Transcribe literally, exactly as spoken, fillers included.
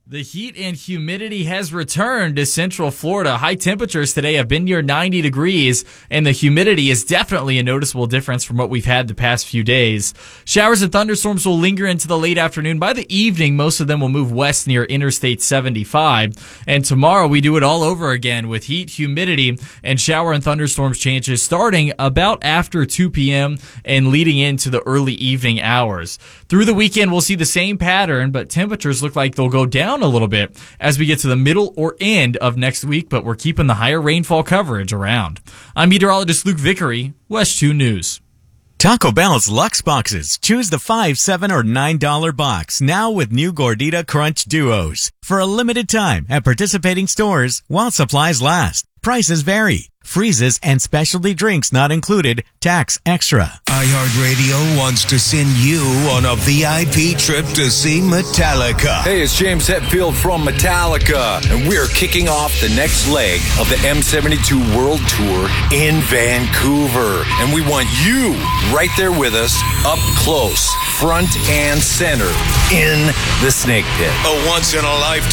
The heat and humidity has returned to Central Florida. High temperatures today have been near ninety degrees, and the humidity is definitely a noticeable difference from what we've had the past few days. Showers and thunderstorms will linger into the late afternoon. By the evening, most of them will move west near Interstate seventy-five. And tomorrow, we do it all over again with heat, humidity, and shower and thunderstorms changes starting about after two p.m. and leading into the early evening hours. Through the weekend, we'll see the same pattern, but temperatures look like they'll go down a little bit as we get to the middle or end of next week, but we're keeping the higher rainfall coverage around. I'm meteorologist Luke Vickery, West two News. Taco Bell's Luxe Boxes. Choose the five, seven, or nine dollar box now with new Gordita Crunch Duos for a limited time at participating stores while supplies last. Prices vary. Freezes and specialty drinks not included. Tax extra. iHeartRadio wants to send you on a V I P trip to see Metallica. Hey, it's James Hetfield from Metallica, and we're kicking off the next leg of the M seventy-two World Tour in Vancouver. And we want you right there with us, up close, front and center, in the Snake Pit. A once-in-a-lifetime